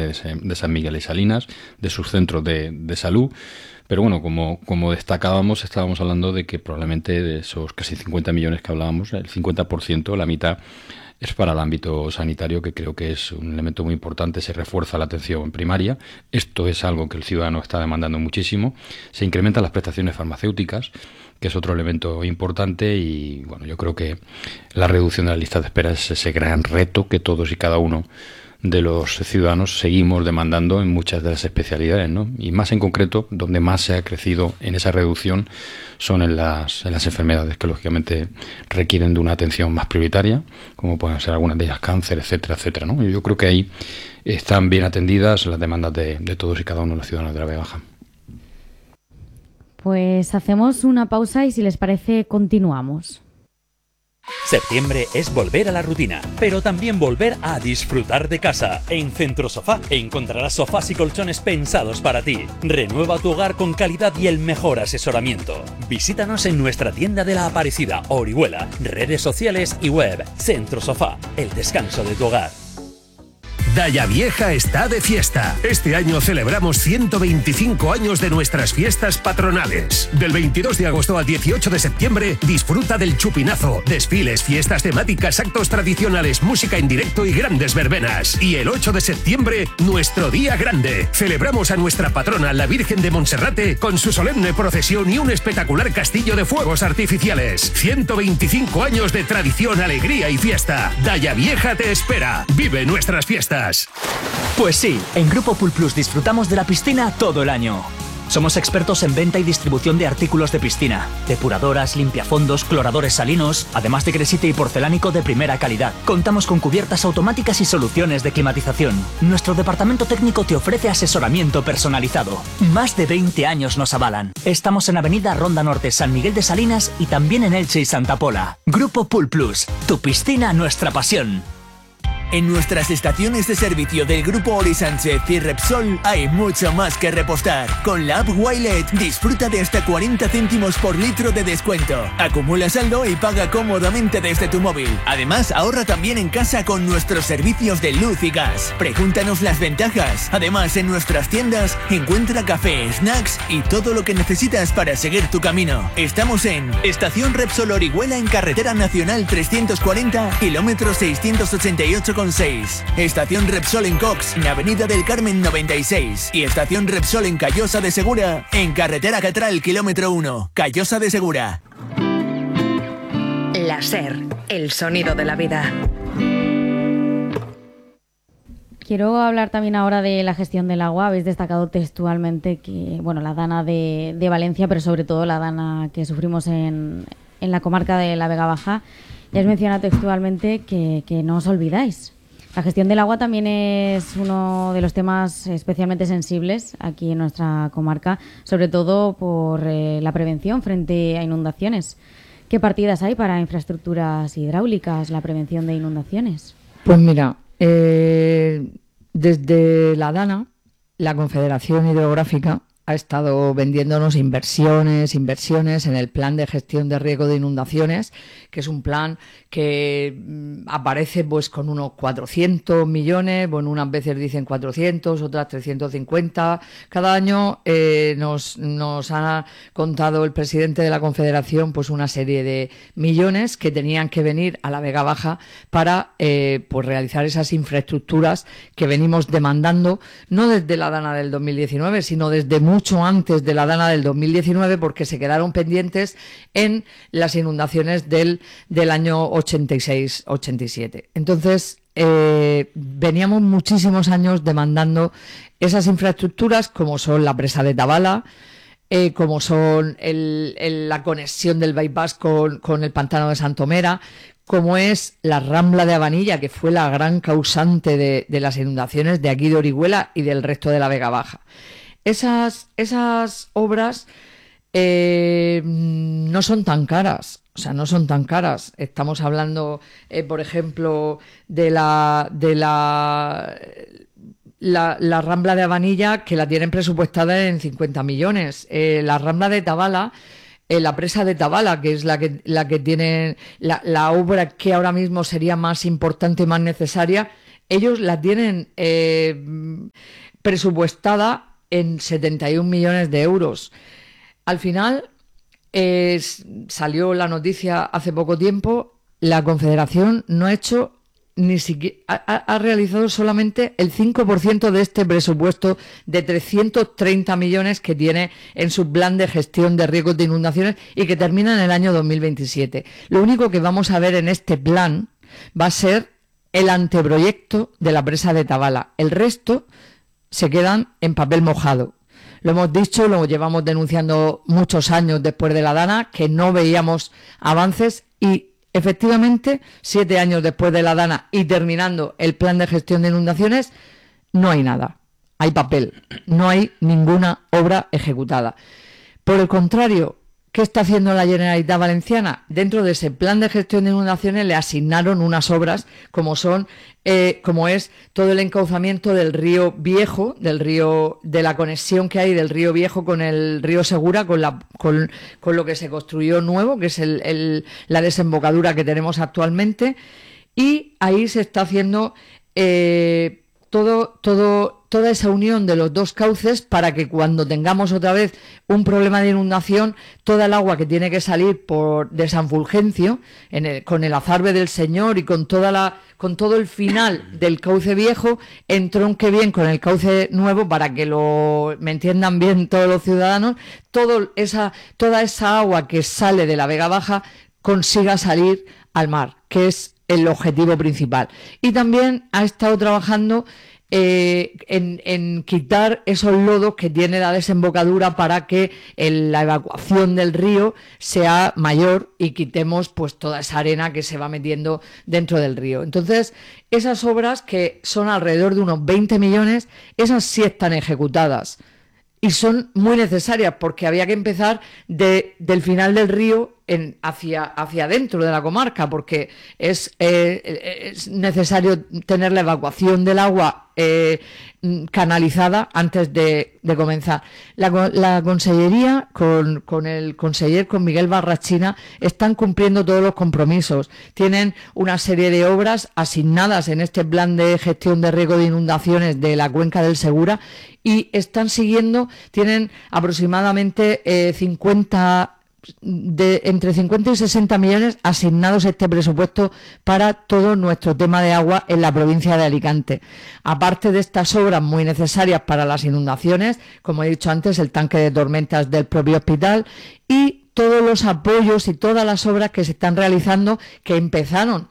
de San Miguel y Salinas, de sus centros de salud. Pero bueno, como destacábamos, estábamos hablando de que probablemente de esos casi 50 millones que hablábamos, el 50%, la mitad, es para el ámbito sanitario, que creo que es un elemento muy importante. Se refuerza la atención primaria. Esto es algo que el ciudadano está demandando muchísimo. Se incrementan las prestaciones farmacéuticas, que es otro elemento importante, y bueno, yo creo que la reducción de la lista de espera es ese gran reto que todos y cada uno de los ciudadanos seguimos demandando en muchas de las especialidades, ¿no? Y más en concreto, donde más se ha crecido en esa reducción son en las enfermedades que lógicamente requieren de una atención más prioritaria, como pueden ser algunas de ellas cáncer, etcétera, etcétera, ¿no? Y yo creo que ahí están bien atendidas las demandas de todos y cada uno de los ciudadanos de la Vega Baja. Pues hacemos una pausa y, si les parece, continuamos. Septiembre es volver a la rutina, pero también volver a disfrutar de casa. En Centro Sofá encontrarás sofás y colchones pensados para ti. Renueva tu hogar con calidad y el mejor asesoramiento. Visítanos en nuestra tienda de La Aparecida, Orihuela, redes sociales y web. Centro Sofá, el descanso de tu hogar. Daya Vieja está de fiesta. Este año celebramos 125 años de nuestras fiestas patronales. Del 22 de agosto al 18 de septiembre, disfruta del chupinazo, desfiles, fiestas temáticas, actos tradicionales, música en directo y grandes verbenas. Y el 8 de septiembre, nuestro día grande. Celebramos a nuestra patrona, la Virgen de Monserrate, con su solemne procesión y un espectacular castillo de fuegos artificiales. 125 años de tradición, alegría y fiesta. Daya Vieja te espera. Vive nuestras fiestas. Pues sí, en Grupo Pool Plus disfrutamos de la piscina todo el año. Somos expertos en venta y distribución de artículos de piscina, depuradoras, limpiafondos, cloradores salinos, además de gresite y porcelánico de primera calidad. Contamos con cubiertas automáticas y soluciones de climatización. Nuestro departamento técnico te ofrece asesoramiento personalizado. Más de 20 años nos avalan. Estamos en Avenida Ronda Norte, San Miguel de Salinas, y también en Elche y Santa Pola. Grupo Pool Plus, tu piscina, nuestra pasión. En nuestras estaciones de servicio del Grupo Ori Sánchez y Repsol hay mucho más que repostar. Con la app Wilet disfruta de hasta 40 céntimos por litro de descuento. Acumula saldo y paga cómodamente desde tu móvil. Además, ahorra también en casa con nuestros servicios de luz y gas. Pregúntanos las ventajas. Además, en nuestras tiendas encuentra café, snacks y todo lo que necesitas para seguir tu camino. Estamos en Estación Repsol Orihuela, en Carretera Nacional 340, kilómetro 688,6. Estación Repsol en Cox, en Avenida del Carmen 96. Y Estación Repsol en Callosa de Segura, en Carretera Catral, kilómetro 1, Callosa de Segura. La SER, el sonido de la vida. Quiero hablar también ahora de la gestión del agua. Habéis destacado textualmente que, bueno, la dana de Valencia, pero sobre todo la dana que sufrimos en la comarca de la Vega Baja. Ya os menciona textualmente que no os olvidáis. La gestión del agua también es uno de los temas especialmente sensibles aquí en nuestra comarca, sobre todo por la prevención frente a inundaciones. ¿Qué partidas hay para infraestructuras hidráulicas, la prevención de inundaciones? Pues mira, desde la DANA, la Confederación Hidrográfica, ha estado vendiéndonos inversiones en el plan de gestión de riesgo de inundaciones, que es un plan que aparece pues con unos 400 millones, bueno, unas veces dicen 400, otras 350. Cada año nos ha contado el presidente de la Confederación pues una serie de millones que tenían que venir a la Vega Baja para pues realizar esas infraestructuras que venimos demandando, no desde la DANA del 2019, sino desde mucho antes de la DANA del 2019, porque se quedaron pendientes en las inundaciones del año 86-87. Entonces, veníamos muchísimos años demandando esas infraestructuras, como son la presa de Tabala, como son la conexión del bypass con el pantano de Santomera, como es la Rambla de Abanilla, que fue la gran causante de las inundaciones de aquí de Orihuela y del resto de la Vega Baja. Esas obras no son tan caras, no son tan caras. Estamos hablando, por ejemplo, de la Rambla de Abanilla, que la tienen presupuestada en 50 millones. La Rambla de Tabala, la presa de Tabala, que es la que tiene la obra que ahora mismo sería más importante y más necesaria, ellos la tienen presupuestada en 71 millones de euros. Al final, salió la noticia hace poco tiempo, la Confederación no ha hecho ni siquiera, ha realizado solamente el 5% de este presupuesto de 330 millones que tiene en su plan de gestión de riesgos de inundaciones y que termina en el año 2027. Lo único que vamos a ver en este plan va a ser el anteproyecto de la presa de Tabala. El resto se quedan en papel mojado. Lo hemos dicho, lo llevamos denunciando muchos años después de la Dana, que no veíamos avances y efectivamente, 7 años después de la Dana y terminando el plan de gestión de inundaciones, no hay nada. Hay papel, no hay ninguna obra ejecutada. Por el contrario, ¿qué está haciendo la Generalitat Valenciana? Dentro de ese plan de gestión de inundaciones le asignaron unas obras como es todo el encauzamiento del río Viejo, de la conexión que hay del río Viejo con el río Segura, con lo que se construyó nuevo, que es la desembocadura que tenemos actualmente, y ahí se está haciendo toda esa unión de los dos cauces para que cuando tengamos otra vez un problema de inundación, toda el agua que tiene que salir de San Fulgencio, con el Azarbe del Señor y con todo el final del cauce viejo, entronque bien con el cauce nuevo para que me entiendan bien todos los ciudadanos, toda esa agua que sale de la Vega Baja consiga salir al mar, que es el objetivo principal. Y también ha estado trabajando en quitar esos lodos que tiene la desembocadura para que la evacuación del río sea mayor y quitemos pues toda esa arena que se va metiendo dentro del río. Entonces, esas obras, que son alrededor de unos 20 millones, esas sí están ejecutadas. Y son muy necesarias porque había que empezar del final del río hacia adentro de la comarca, porque es necesario tener la evacuación del agua canalizada antes de comenzar. La Consellería, con el conseller, con Miguel Barrachina, están cumpliendo todos los compromisos. Tienen una serie de obras asignadas en este plan de gestión de riesgo de inundaciones de la cuenca del Segura y están siguiendo, tienen aproximadamente entre 50 y 60 millones asignados este presupuesto para todo nuestro tema de agua en la provincia de Alicante. Aparte de estas obras muy necesarias para las inundaciones, como he dicho antes, el tanque de tormentas del propio hospital y todos los apoyos y todas las obras que se están realizando, que empezaron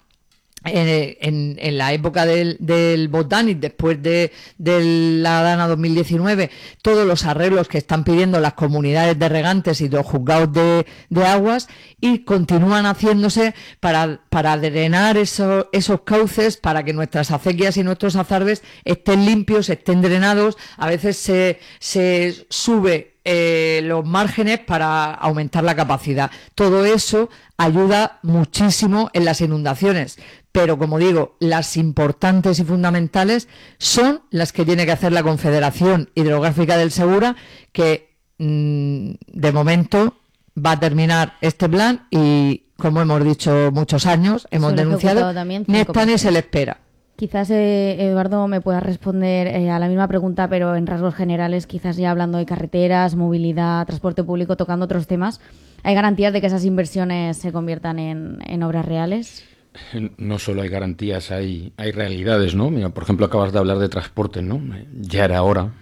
en la época del Botanic, después de la Dana 2019, todos los arreglos que están pidiendo las comunidades de regantes y los juzgados de aguas, y continúan haciéndose para drenar esos cauces, para que nuestras acequias y nuestros azarbes estén limpios, estén drenados. A veces se sube los márgenes para aumentar la capacidad. Todo eso ayuda muchísimo en las inundaciones, pero como digo, las importantes y fundamentales son las que tiene que hacer la Confederación Hidrográfica del Segura, que de momento va a terminar este plan y, como hemos dicho muchos años, hemos denunciado, ni está ni se le espera. Quizás, Eduardo, me pueda responder a la misma pregunta, pero en rasgos generales, quizás ya hablando de carreteras, movilidad, transporte público, tocando otros temas. ¿Hay garantías de que esas inversiones se conviertan en obras reales? No solo hay garantías, hay realidades, ¿no? Mira, por ejemplo, acabas de hablar de transporte, ¿no? Ya era hora.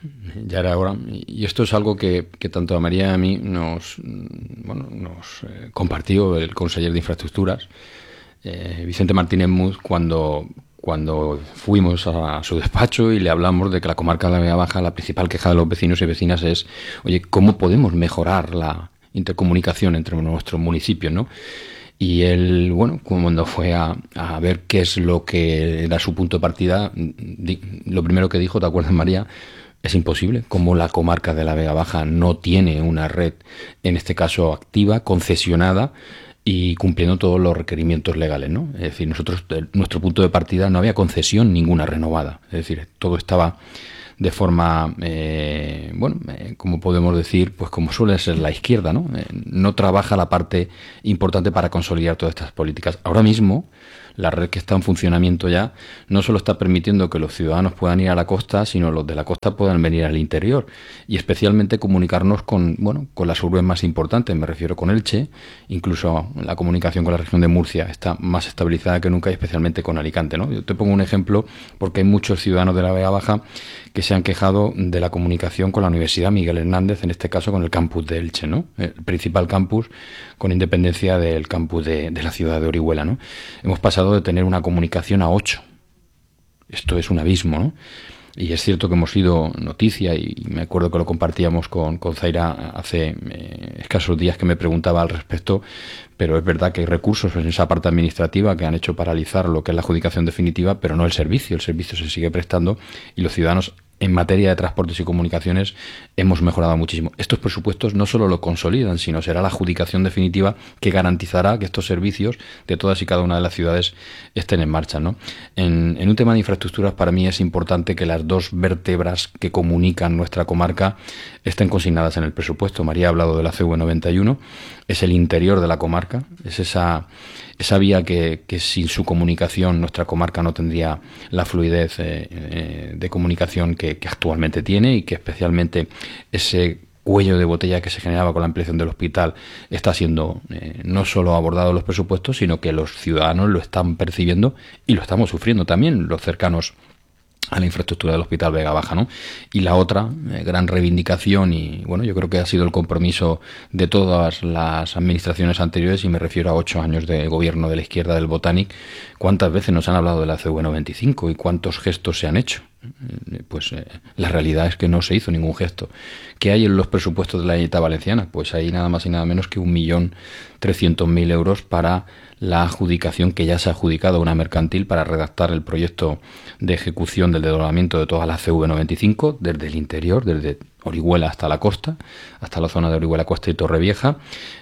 Y esto es algo que tanto a María y a mí nos compartió el conseller de Infraestructuras, Vicente Martínez Muz, cuando fuimos a su despacho y le hablamos de que la comarca de la Vega Baja, la principal queja de los vecinos y vecinas es, oye, ¿cómo podemos mejorar la intercomunicación entre nuestros municipios, ¿no? Y él, cuando fue a ver qué es lo que era su punto de partida, lo primero que dijo, ¿te acuerdas, María? Es imposible, como la comarca de la Vega Baja no tiene una red, en este caso activa, concesionada y cumpliendo todos los requerimientos legales, ¿no? Es decir, nuestro punto de partida no había concesión ninguna renovada, es decir, todo estaba de forma, como podemos decir, pues como suele ser la izquierda, ¿no? No trabaja la parte importante para consolidar todas estas políticas. Ahora mismo, la red que está en funcionamiento ya no solo está permitiendo que los ciudadanos puedan ir a la costa, sino los de la costa puedan venir al interior y especialmente comunicarnos con las urbes más importantes. Me refiero con Elche, incluso la comunicación con la región de Murcia está más estabilizada que nunca y especialmente con Alicante, ¿no? Yo te pongo un ejemplo porque hay muchos ciudadanos de la Vega Baja que se han quejado de la comunicación con la Universidad Miguel Hernández, en este caso con el campus de Elche, ¿no? El principal campus con independencia del campus de la ciudad de Orihuela, ¿no? Hemos pasado de tener una comunicación a 8. Esto es un abismo, ¿no? Y es cierto que hemos sido noticia, y me acuerdo que lo compartíamos con Zaira hace escasos días que me preguntaba al respecto, pero es verdad que hay recursos en esa parte administrativa que han hecho paralizar lo que es la adjudicación definitiva, pero no el servicio. El servicio se sigue prestando y los ciudadanos en materia de transportes y comunicaciones hemos mejorado muchísimo. Estos presupuestos no solo lo consolidan, sino será la adjudicación definitiva que garantizará que estos servicios de todas y cada una de las ciudades estén en marcha, ¿no? En un tema de infraestructuras, para mí es importante que las dos vértebras que comunican nuestra comarca estén consignadas en el presupuesto. María ha hablado de la CV91, es el interior de la comarca, es esa vía que sin su comunicación nuestra comarca no tendría la fluidez de comunicación que actualmente tiene, y que especialmente ese cuello de botella que se generaba con la ampliación del hospital está siendo no solo abordado en los presupuestos, sino que los ciudadanos lo están percibiendo y lo estamos sufriendo también los cercanos a la infraestructura del Hospital Vega Baja, ¿no? Y la otra gran reivindicación, y bueno, yo creo que ha sido el compromiso de todas las administraciones anteriores, y me refiero a 8 años de gobierno de la izquierda del Botanic. ¿Cuántas veces nos han hablado de la CV95 y cuántos gestos se han hecho? Pues la realidad es que no se hizo ningún gesto. ¿Qué hay en los presupuestos de la Generalitat Valenciana? Pues hay nada más y nada menos que 1.300.000 euros para la adjudicación que ya se ha adjudicado a una mercantil para redactar el proyecto de ejecución del desdoblamiento de toda la CV95 desde el interior, desde Orihuela hasta la costa, hasta la zona de Orihuela Costa y Torrevieja.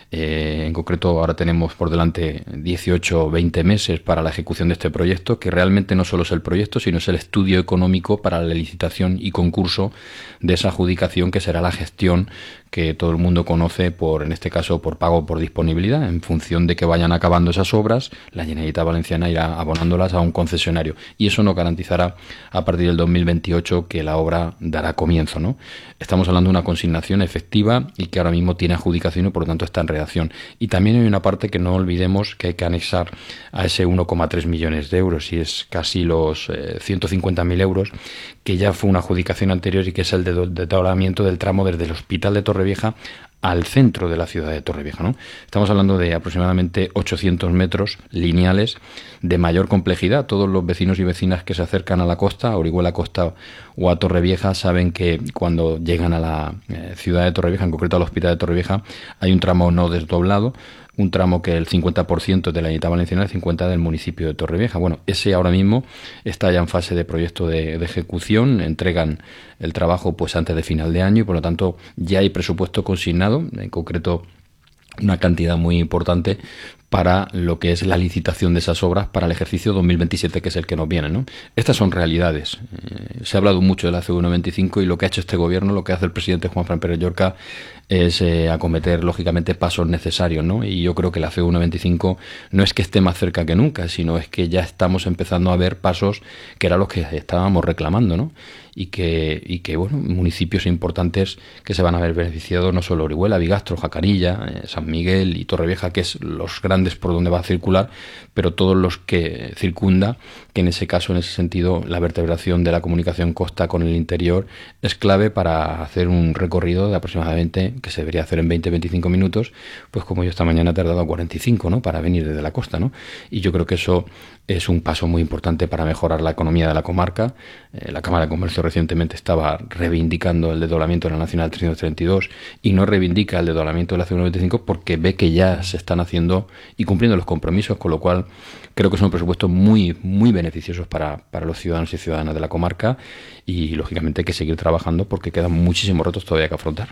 En concreto ahora tenemos por delante 18 o 20 meses para la ejecución de este proyecto, que realmente no solo es el proyecto, sino es el estudio económico para la licitación y concurso de esa adjudicación, que será la gestión que todo el mundo conoce en este caso por pago por disponibilidad. En función de que vayan acabando esas obras, la Generalitat Valenciana irá abonándolas a un concesionario, y eso nos garantizará a partir del 2028 que la obra dará comienzo, ¿no? Estamos hablando de una consignación efectiva y que ahora mismo tiene adjudicación y por lo tanto está en redacción. Y también hay una parte que no olvidemos que hay que anexar a ese 1,3 millones de euros, y es casi los 150.000 euros, que ya fue una adjudicación anterior, y que es el desdoblamiento del tramo desde el Hospital de Torrevieja al centro de la ciudad de Torrevieja, ¿no? Estamos hablando de aproximadamente 800 metros lineales de mayor complejidad. Todos los vecinos y vecinas que se acercan a la costa, a Orihuela Costa o a Torrevieja, saben que cuando llegan a la ciudad de Torrevieja, en concreto al Hospital de Torrevieja, hay un tramo no desdoblado, un tramo que el 50% de la Generalitat Valenciana y el 50% del municipio de Torrevieja. Bueno, ese ahora mismo está ya en fase de proyecto de ejecución, entregan el trabajo pues antes de final de año, y por lo tanto ya hay presupuesto consignado, en concreto una cantidad muy importante para lo que es la licitación de esas obras para el ejercicio 2027, que es el que nos viene, ¿no? Estas son realidades. Se ha hablado mucho de la CV95, y lo que ha hecho este gobierno, lo que hace el presidente Juanfran Pérez Llorca, es acometer lógicamente pasos necesarios, ¿no? Y yo creo que la CV95 no es que esté más cerca que nunca, sino es que ya estamos empezando a ver pasos que eran los que estábamos reclamando, ¿no? Y que bueno, municipios importantes que se van a ver beneficiados, no solo Orihuela, Bigastro, Jacarilla, San Miguel y Torrevieja, que es los grandes por donde va a circular, pero todos los que circunda, que en ese caso, en ese sentido, la vertebración de la comunicación costa con el interior es clave para hacer un recorrido de aproximadamente, que se debería hacer en 20-25 minutos, pues como yo esta mañana he tardado 45, ¿no?, para venir desde la costa, ¿no? Y yo creo que eso es un paso muy importante para mejorar la economía de la comarca. La Cámara de Comercio recientemente estaba reivindicando el desdoblamiento de la Nacional 332 y no reivindica el desdoblamiento de la CV95 porque ve que ya se están haciendo y cumpliendo los compromisos, con lo cual creo que son presupuestos muy, muy beneficiosos para los ciudadanos y ciudadanas de la comarca, y lógicamente hay que seguir trabajando porque quedan muchísimos retos todavía que afrontar.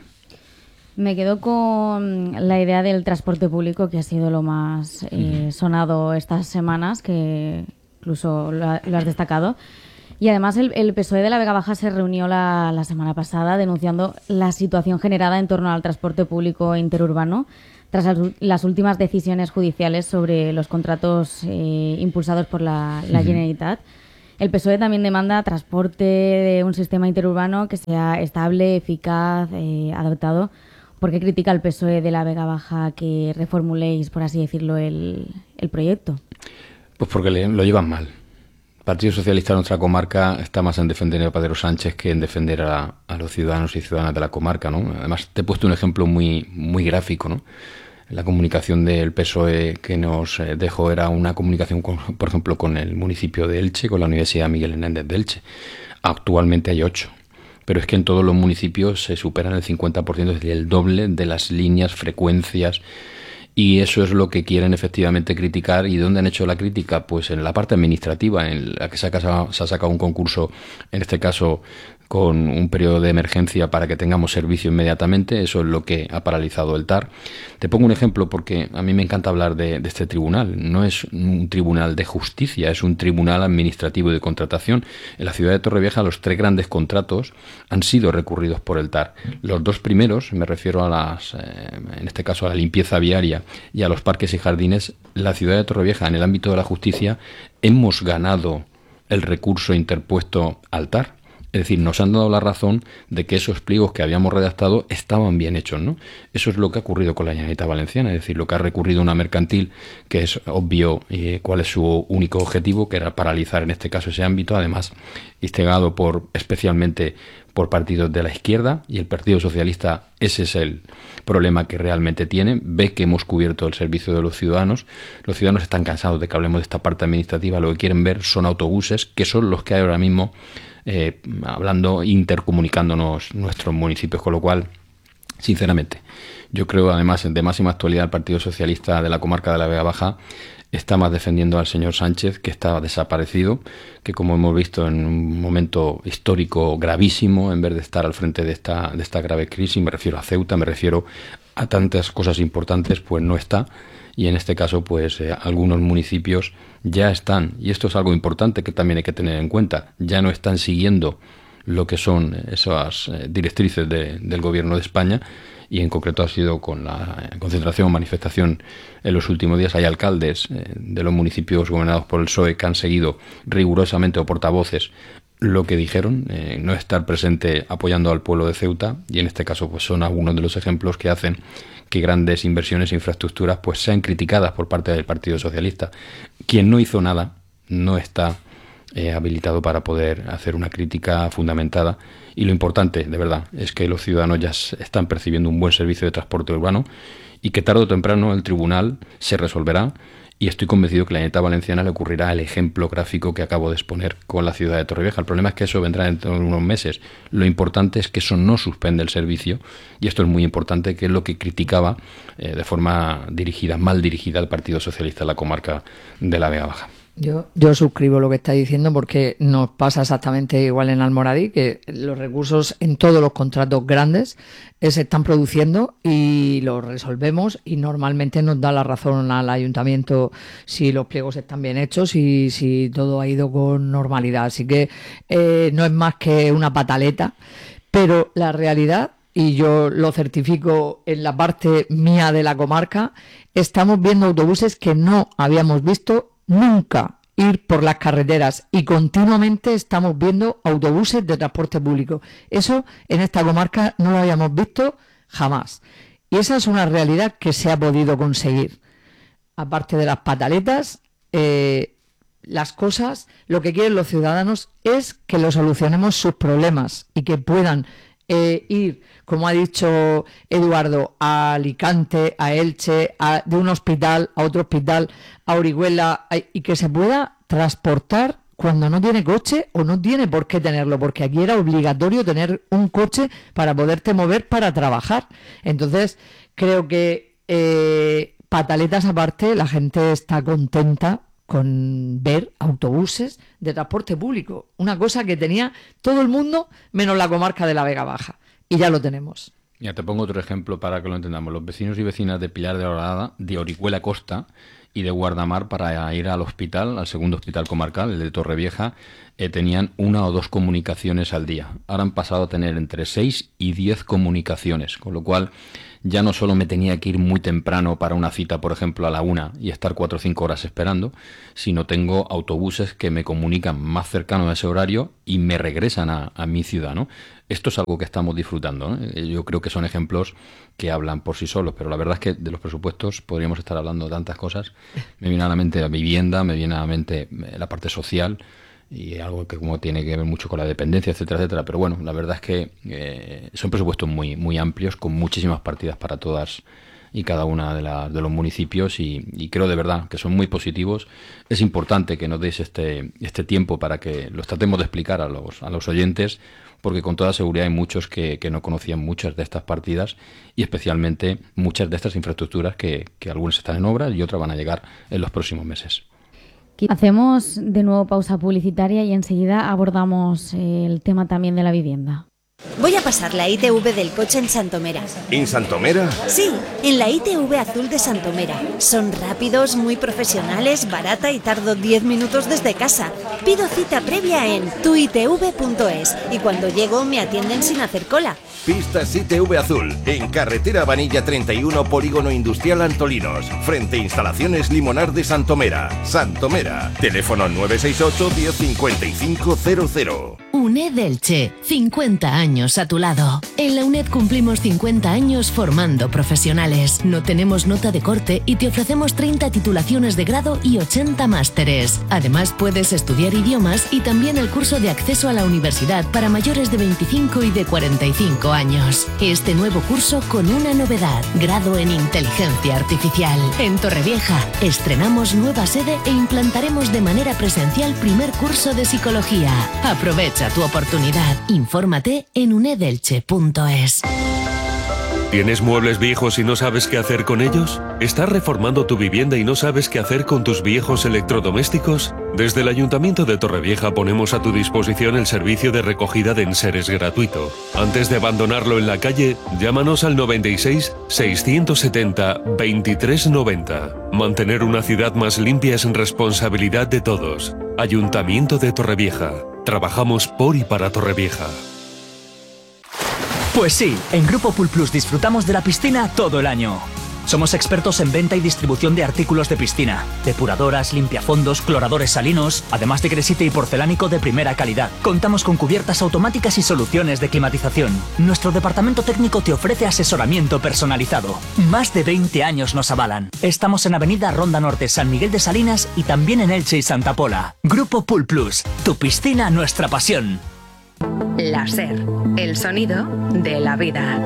Me quedo con la idea del transporte público, que ha sido lo más sonado estas semanas, que incluso lo has destacado. Y además el PSOE de la Vega Baja se reunió la semana pasada denunciando la situación generada en torno al transporte público interurbano, tras las últimas decisiones judiciales sobre los contratos impulsados por la Generalitat. El PSOE también demanda transporte de un sistema interurbano que sea estable, eficaz, adaptado. ¿Por qué critica el PSOE de la Vega Baja que reformuléis, por así decirlo, el proyecto? Pues porque lo llevan mal. El Partido Socialista de nuestra comarca está más en defender a Pedro Sánchez que en defender a los ciudadanos y ciudadanas de la comarca, ¿no? Además, te he puesto un ejemplo muy, muy gráfico, ¿no? La comunicación del PSOE que nos dejó era una comunicación, por ejemplo, con el municipio de Elche, con la Universidad Miguel Hernández de Elche. Actualmente hay 8. Pero es que en todos los municipios se superan el 50%, es decir, el doble de las líneas, frecuencias, y eso es lo que quieren efectivamente criticar. ¿Y dónde han hecho la crítica? Pues en la parte administrativa, en la que se ha sacado un concurso, en este caso con un periodo de emergencia para que tengamos servicio inmediatamente. Eso es lo que ha paralizado el TAR. Te pongo un ejemplo porque a mí me encanta hablar de este tribunal. No es un tribunal de justicia, es un tribunal administrativo de contratación. En la ciudad de Torrevieja los 3 grandes contratos han sido recurridos por el TAR. Los 2 primeros, me refiero a en este caso a la limpieza viaria y a los parques y jardines, la ciudad de Torrevieja en el ámbito de la justicia hemos ganado el recurso interpuesto al TAR. Es decir, nos han dado la razón de que esos pliegos que habíamos redactado estaban bien hechos, ¿no? Eso es lo que ha ocurrido con la Generalitat Valenciana, es decir, lo que ha recurrido una mercantil, que es obvio cuál es su único objetivo, que era paralizar en este caso ese ámbito, además instigado especialmente por partidos de la izquierda, y el Partido Socialista, ese es el problema que realmente tiene. Ve que hemos cubierto el servicio de los ciudadanos están cansados de que hablemos de esta parte administrativa, lo que quieren ver son autobuses, que son los que hay ahora mismo intercomunicándonos nuestros municipios, con lo cual, sinceramente, yo creo, además, de máxima actualidad, el Partido Socialista de la comarca de la Vega Baja está más defendiendo al señor Sánchez, que está desaparecido, que como hemos visto en un momento histórico gravísimo, en vez de estar al frente de esta grave crisis, me refiero a Ceuta, me refiero a tantas cosas importantes, pues no está. Y en este caso, pues algunos municipios ya están, y esto es algo importante que también hay que tener en cuenta, ya no están siguiendo lo que son esas directrices del Gobierno de España, y en concreto ha sido con la concentración o manifestación en los últimos días. Hay alcaldes de los municipios gobernados por el PSOE que han seguido rigurosamente, o portavoces, lo que dijeron, no estar presente apoyando al pueblo de Ceuta, y en este caso pues son algunos de los ejemplos que hacen que grandes inversiones e infraestructuras pues sean criticadas por parte del Partido Socialista. Quien no hizo nada no está habilitado para poder hacer una crítica fundamentada, y lo importante, de verdad, es que los ciudadanos ya están percibiendo un buen servicio de transporte urbano, y que tarde o temprano el tribunal se resolverá, y estoy convencido que a la Generalitat Valenciana le ocurrirá el ejemplo gráfico que acabo de exponer con la ciudad de Torrevieja. El problema es que eso vendrá dentro de unos meses. Lo importante es que eso no suspende el servicio, y esto es muy importante, que es lo que criticaba de forma mal dirigida el Partido Socialista en la comarca de la Vega Baja. Yo suscribo lo que está diciendo, porque nos pasa exactamente igual en Almoradí, que los recursos en todos los contratos grandes se están produciendo y los resolvemos, y normalmente nos da la razón al ayuntamiento si los pliegos están bien hechos y si todo ha ido con normalidad. Así que no es más que una pataleta, pero la realidad, y yo lo certifico en la parte mía de la comarca, estamos viendo autobuses que no habíamos visto nunca ir por las carreteras, y continuamente estamos viendo autobuses de transporte público. Eso en esta comarca no lo habíamos visto jamás, y esa es una realidad que se ha podido conseguir. Aparte de las pataletas, las cosas, lo que quieren los ciudadanos es que lo solucionemos sus problemas, y que puedan ir, como ha dicho Eduardo, a Alicante, a Elche, de un hospital a otro hospital, a Orihuela, y que se pueda transportar cuando no tiene coche o no tiene por qué tenerlo, porque aquí era obligatorio tener un coche para poderte mover para trabajar. Entonces, creo que pataletas aparte, la gente está contenta con ver autobuses de transporte público, una cosa que tenía todo el mundo menos la comarca de la Vega Baja, y ya lo tenemos. Ya te pongo otro ejemplo para que lo entendamos. Los vecinos y vecinas de Pilar de la Horadada, de Orihuela Costa, y de Guardamar para ir al hospital, al segundo hospital comarcal, el de Torrevieja, tenían 1 o 2 comunicaciones al día. Ahora han pasado a tener entre 6 y 10 comunicaciones, con lo cual ya no solo me tenía que ir muy temprano para una cita, por ejemplo, a la 1 y estar 4 o 5 horas esperando, sino tengo autobuses que me comunican más cercano a ese horario y me regresan a mi ciudad, ¿no? Esto es algo que estamos disfrutando, ¿no? Yo creo que son ejemplos que hablan por sí solos, pero la verdad es que de los presupuestos podríamos estar hablando de tantas cosas. Me viene a la mente la vivienda, me viene a la mente la parte social, y algo que como tiene que ver mucho con la dependencia, etcétera, etcétera. Pero bueno, la verdad es que son presupuestos muy, muy amplios, con muchísimas partidas para todas y cada una de los municipios, y creo de verdad que son muy positivos. Es importante que nos deis este tiempo para que los tratemos de explicar a los oyentes, porque con toda seguridad hay muchos que no conocían muchas de estas partidas, y especialmente muchas de estas infraestructuras que algunas están en obra y otras van a llegar en los próximos meses. Hacemos de nuevo pausa publicitaria y enseguida abordamos el tema también de la vivienda. Voy a pasar la ITV del coche en Santomera. ¿En Santomera? Sí, en la ITV azul de Santomera. Son rápidos, muy profesionales, barata y tardo 10 minutos desde casa. Pido cita previa en tuitv.es y cuando llego me atienden sin hacer cola. Pistas ITV Azul, en carretera Vanilla 31, Polígono Industrial Antolinos, frente a Instalaciones Limonar de Santomera. Santomera, teléfono 968 10 55 00. UNED Elche, 50 años a tu lado. En la UNED cumplimos 50 años formando profesionales. No tenemos nota de corte y te ofrecemos 30 titulaciones de grado y 80 másteres. Además puedes estudiar idiomas y también el curso de acceso a la universidad para mayores de 25 y de 45 años. Este nuevo curso con una novedad, grado en inteligencia artificial. En Torrevieja estrenamos nueva sede e implantaremos de manera presencial primer curso de psicología. Aprovecha tu oportunidad. Infórmate en unedelche.es. ¿Tienes muebles viejos y no sabes qué hacer con ellos? ¿Estás reformando tu vivienda y no sabes qué hacer con tus viejos electrodomésticos? Desde el Ayuntamiento de Torrevieja ponemos a tu disposición el servicio de recogida de enseres gratuito. Antes de abandonarlo en la calle, llámanos al 96 670 2390. Mantener una ciudad más limpia es responsabilidad de todos. Ayuntamiento de Torrevieja. Trabajamos por y para Torrevieja. Pues sí, en Grupo Pulplus disfrutamos de la piscina todo el año. Somos expertos en venta y distribución de artículos de piscina, depuradoras, limpiafondos, cloradores salinos, además de gresite y porcelánico de primera calidad. Contamos con cubiertas automáticas y soluciones de climatización. Nuestro departamento técnico te ofrece asesoramiento personalizado. Más de 20 años nos avalan. Estamos en Avenida Ronda Norte, San Miguel de Salinas y también en Elche y Santa Pola. Grupo Pulplus, tu piscina, nuestra pasión. La SER, el sonido de la vida.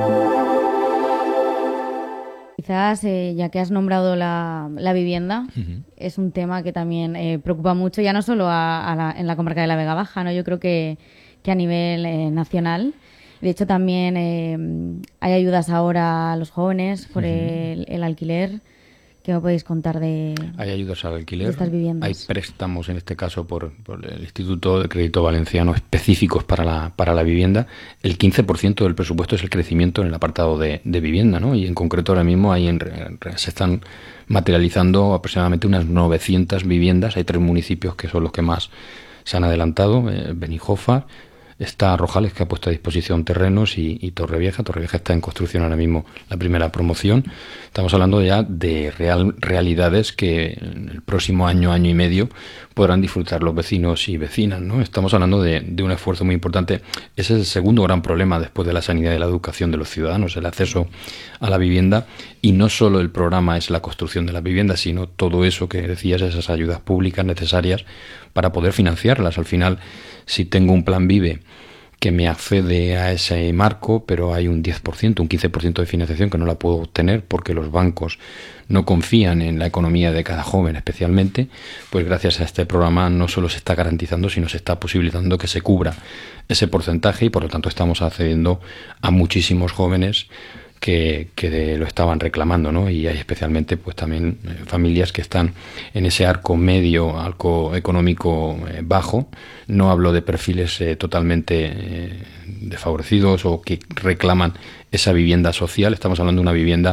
Quizás, ya que has nombrado la vivienda, es un tema que también preocupa mucho, ya no solo en la comarca de la Vega Baja, ¿no? Yo creo que a nivel nacional. De hecho, también hay ayudas ahora a los jóvenes por el alquiler. ¿Qué me podéis contar de Hay ayudas al alquiler, de estas viviendas? hay préstamos, en este caso por el Instituto de Crédito Valenciano, específicos para la vivienda. El 15% del presupuesto es el crecimiento en el apartado de vivienda, ¿no? Y en concreto ahora mismo se están materializando aproximadamente unas 900 viviendas. Hay 3 municipios que son los que más se han adelantado: Benijofa, está Rojales, que ha puesto a disposición terrenos, y Torrevieja. Torrevieja está en construcción ahora mismo la primera promoción. Estamos hablando ya de realidades que en el próximo año y medio podrán disfrutar los vecinos y vecinas, ¿no? Estamos hablando de un esfuerzo muy importante. Ese es el segundo gran problema después de la sanidad y la educación de los ciudadanos, el acceso a la vivienda. Y no solo el programa es la construcción de las viviendas, sino todo eso que decías, esas ayudas públicas necesarias para poder financiarlas. Al final, si tengo un plan VIVE que me accede a ese marco, pero hay un 10%, un 15% de financiación que no la puedo obtener porque los bancos no confían en la economía de cada joven especialmente, pues gracias a este programa no solo se está garantizando, sino se está posibilitando que se cubra ese porcentaje, y por lo tanto estamos accediendo a muchísimos jóvenes que lo estaban reclamando, ¿no? Y hay especialmente pues también familias que están en ese arco medio, arco económico bajo. No hablo de perfiles totalmente desfavorecidos o que reclaman esa vivienda social. Estamos hablando de una vivienda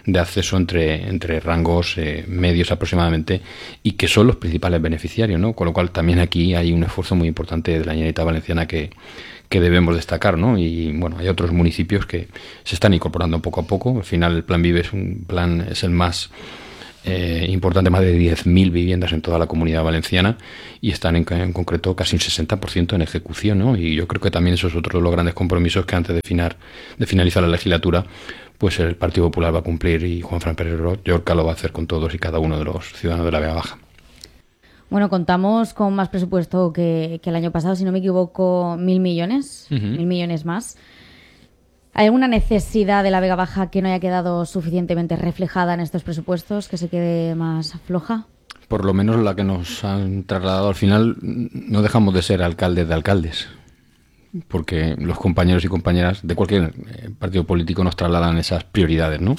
de acceso entre rangos medios aproximadamente, y que son los principales beneficiarios, ¿no? Con lo cual también aquí hay un esfuerzo muy importante de la Generalitat Valenciana que debemos destacar, ¿no? Y bueno, hay otros municipios que se están incorporando poco a poco. Al final el Plan Vive es el más importante, más de 10.000 viviendas en toda la Comunidad Valenciana, y están en concreto casi un 60% en ejecución, ¿no? Y yo creo que también eso es otro de los grandes compromisos que antes de finalizar la legislatura, pues el Partido Popular va a cumplir, y Juanfran Pérez Llorca lo va a hacer con todos y cada uno de los ciudadanos de la Vega Baja. Bueno, contamos con más presupuesto que el año pasado, si no me equivoco, 1.000 millones, 1.000 millones más. ¿Hay alguna necesidad de la Vega Baja que no haya quedado suficientemente reflejada en estos presupuestos, que se quede más floja? Por lo menos la que nos han trasladado al final. No dejamos de ser alcaldes de alcaldes, porque los compañeros y compañeras de cualquier partido político nos trasladan esas prioridades, ¿no?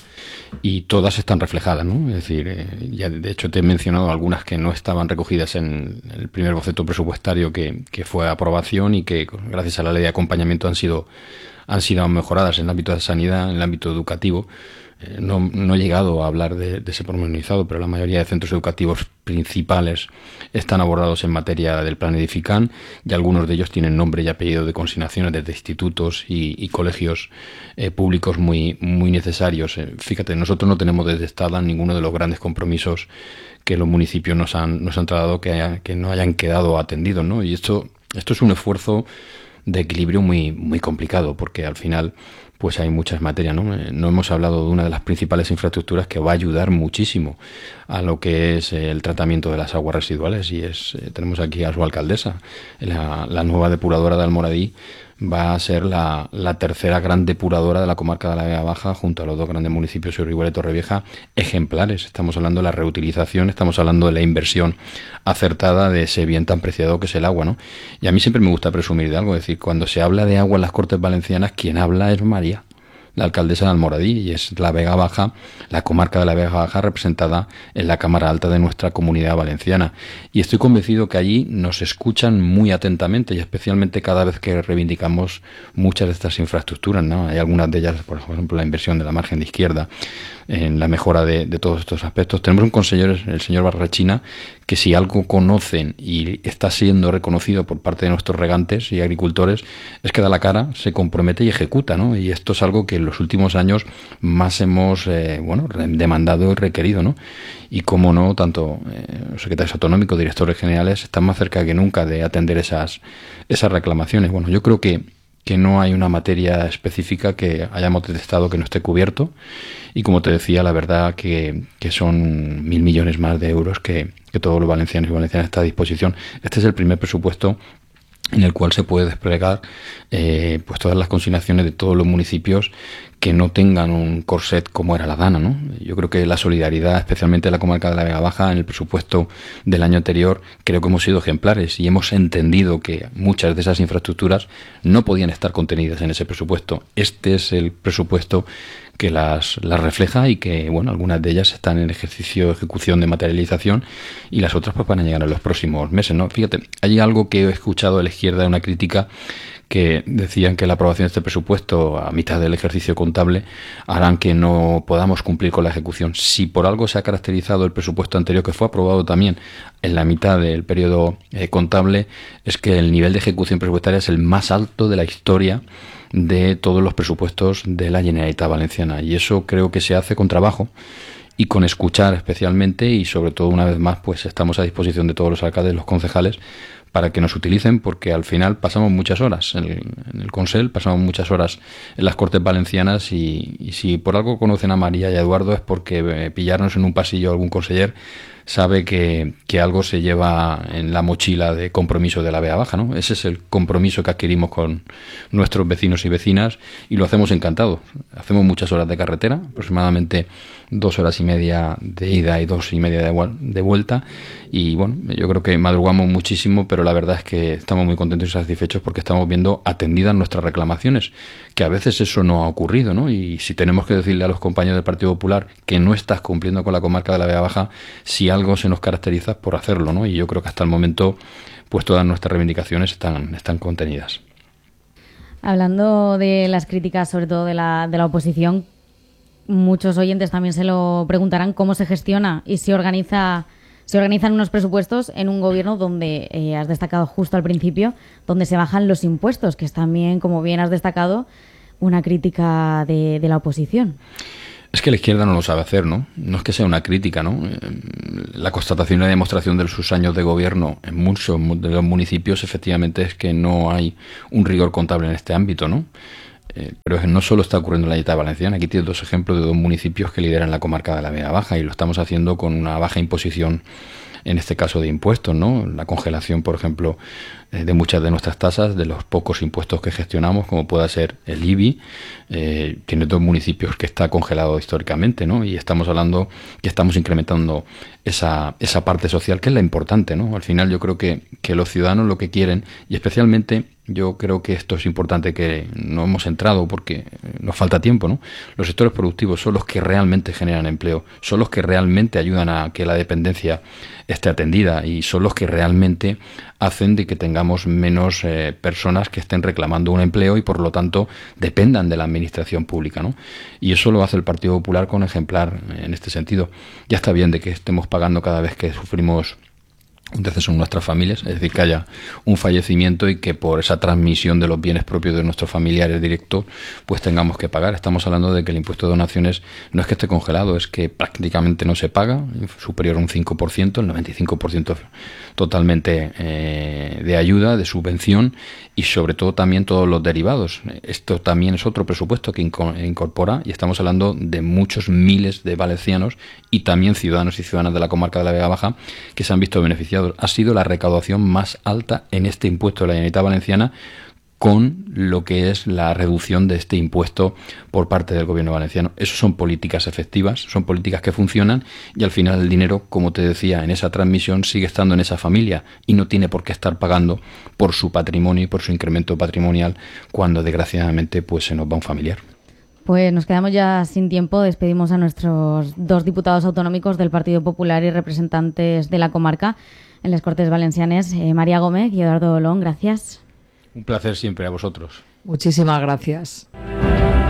Y todas están reflejadas, ¿no? Es decir, ya de hecho te he mencionado algunas que no estaban recogidas en el primer boceto presupuestario que fue a aprobación, y que gracias a la ley de acompañamiento han sido mejoradas en el ámbito de sanidad, en el ámbito educativo. No he llegado a hablar de ese pormenorizado, pero la mayoría de centros educativos principales están abordados en materia del plan Edifican, y algunos de ellos tienen nombre y apellido de consignaciones desde institutos y colegios públicos muy necesarios. Fíjate, nosotros no tenemos desde Estado ninguno de los grandes compromisos que los municipios nos han trasladado que no hayan quedado atendidos, ¿no? Y esto es un esfuerzo de equilibrio muy complicado, porque al final pues hay muchas materias, ¿no? No hemos hablado de una de las principales infraestructuras que va a ayudar muchísimo a lo que es el tratamiento de las aguas residuales, y tenemos aquí a su alcaldesa. La nueva depuradora de Almoradí va a ser la tercera gran depuradora de la comarca de la Vega Baja, junto a los dos grandes municipios, Orihuela y Torrevieja, ejemplares. Estamos hablando de la reutilización, estamos hablando de la inversión acertada de ese bien tan preciado que es el agua, ¿no? Y a mí siempre me gusta presumir de algo, es decir, cuando se habla de agua en las Cortes Valencianas, quien habla es María, la alcaldesa de Almoradí, y es la Vega Baja, la comarca de la Vega Baja, representada en la Cámara Alta de nuestra Comunidad Valenciana. Y estoy convencido que allí nos escuchan muy atentamente, y especialmente cada vez que reivindicamos muchas de estas infraestructuras, ¿no? Hay algunas de ellas, por ejemplo, la inversión de la margen de izquierda, en la mejora de todos estos aspectos. Tenemos un consejero, el señor Barrachina, que si algo conocen y está siendo reconocido por parte de nuestros regantes y agricultores, es que da la cara, se compromete y ejecuta, ¿no? Y esto es algo que en los últimos años más hemos demandado y requerido, ¿no? Y cómo no, tanto los secretarios autonómicos, directores generales, están más cerca que nunca de atender esas reclamaciones. Bueno, yo creo que no hay una materia específica que hayamos detectado que no esté cubierto, y como te decía, la verdad que son 1.000 millones más de euros que todos los valencianos y valencianas están a disposición. Este es el primer presupuesto en el cual se puede desplegar pues todas las consignaciones de todos los municipios que no tengan un corset como era la DANA, ¿no? Yo creo que la solidaridad, especialmente en la comarca de la Vega Baja, en el presupuesto del año anterior, creo que hemos sido ejemplares y hemos entendido que muchas de esas infraestructuras no podían estar contenidas en ese presupuesto. Este es el presupuesto que las refleja, y que, bueno, algunas de ellas están en ejercicio de ejecución de materialización, y las otras pues van a llegar en los próximos meses, ¿no? Fíjate, hay algo que he escuchado de la izquierda, una crítica, que decían que la aprobación de este presupuesto a mitad del ejercicio contable harán que no podamos cumplir con la ejecución. Si por algo se ha caracterizado el presupuesto anterior, que fue aprobado también en la mitad del periodo contable, es que el nivel de ejecución presupuestaria es el más alto de la historia de todos los presupuestos de la Generalitat Valenciana, y eso creo que se hace con trabajo y con escuchar especialmente, y sobre todo, una vez más, pues estamos a disposición de todos los alcaldes, los concejales, para que nos utilicen, porque al final pasamos muchas horas en el Consell, pasamos muchas horas en las Cortes Valencianas, y si por algo conocen a María y a Eduardo es porque pillarnos en un pasillo algún conseller sabe que algo se lleva en la mochila de compromiso de la Vega Baja, ¿no? Ese es el compromiso que adquirimos con nuestros vecinos y vecinas, y lo hacemos encantado. Hacemos muchas horas de carretera, aproximadamente 2 horas y media de ida y 2 y media de vuelta, y bueno, yo creo que madrugamos muchísimo, pero la verdad es que estamos muy contentos y satisfechos porque estamos viendo atendidas nuestras reclamaciones, que a veces eso no ha ocurrido, ¿no? Y si tenemos que decirle a los compañeros del Partido Popular que no estás cumpliendo con la comarca de la Vega Baja, si algo se nos caracteriza por hacerlo, ¿no? Y yo creo que hasta el momento pues todas nuestras reivindicaciones están contenidas. Hablando de las críticas, sobre todo de la oposición, muchos oyentes también se lo preguntarán, cómo se gestiona y se organizan unos presupuestos en un gobierno donde, has destacado justo al principio, donde se bajan los impuestos, que es también, como bien has destacado, una crítica de la oposición. Es que la izquierda no lo sabe hacer, ¿no? No es que sea una crítica, ¿no? La constatación y la demostración de sus años de gobierno en muchos de los municipios efectivamente es que no hay un rigor contable en este ámbito, ¿no? Pero no solo está ocurriendo en la Generalitat Valenciana. Aquí tiene 2 ejemplos de 2 municipios que lideran la comarca de la Vega Baja y lo estamos haciendo con una baja imposición, en este caso de impuestos, ¿no? La congelación, por ejemplo, de muchas de nuestras tasas, de los pocos impuestos que gestionamos, como pueda ser el IBI, tiene 2 municipios que está congelado históricamente, ¿no? Y estamos hablando que estamos incrementando esa parte social, que es la importante, ¿no? Al final yo creo que los ciudadanos lo que quieren, y especialmente yo creo que esto es importante, que no hemos entrado porque nos falta tiempo, ¿no? Los sectores productivos son los que realmente generan empleo, son los que realmente ayudan a que la dependencia esté atendida y son los que realmente hacen de que tengamos menos personas que estén reclamando un empleo y por lo tanto dependan de la administración pública, ¿no? Y eso lo hace el Partido Popular con ejemplar en este sentido. Ya está bien de que estemos pagando cada vez que sufrimos un deceso en nuestras familias, es decir, que haya un fallecimiento y que por esa transmisión de los bienes propios de nuestros familiares directos pues tengamos que pagar. Estamos hablando de que el impuesto de donaciones no es que esté congelado, es que prácticamente no se paga, superior a un 5%, el 95% totalmente de ayuda, de subvención y sobre todo también todos los derivados. Esto también es otro presupuesto que incorpora, y estamos hablando de muchos miles de valencianos y también ciudadanos y ciudadanas de la comarca de la Vega Baja que se han visto beneficiados. Ha sido la recaudación más alta en este impuesto de la Generalitat Valenciana, con lo que es la reducción de este impuesto por parte del gobierno valenciano. Eso son políticas efectivas, son políticas que funcionan y al final el dinero, como te decía, en esa transmisión sigue estando en esa familia y no tiene por qué estar pagando por su patrimonio y por su incremento patrimonial cuando desgraciadamente pues se nos va un familiar. Pues nos quedamos ya sin tiempo. Despedimos a nuestros 2 diputados autonómicos del Partido Popular y representantes de la comarca en les Cortes Valencianes, María Gómez y Eduardo Olón. Gracias. Un placer siempre, a vosotros. Muchísimas gracias.